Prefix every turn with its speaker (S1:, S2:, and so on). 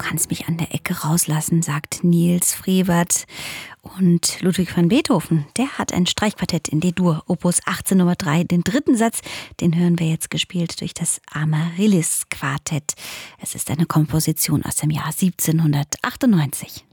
S1: kannst mich an der Ecke rauslassen, sagt Niels Frevert. Und Ludwig van Beethoven, der hat ein Streichquartett in D-Dur, Opus 18 Nummer 3. Den dritten Satz, den hören wir jetzt gespielt durch das Amaryllis-Quartett. Es ist eine Komposition aus dem Jahr 1798.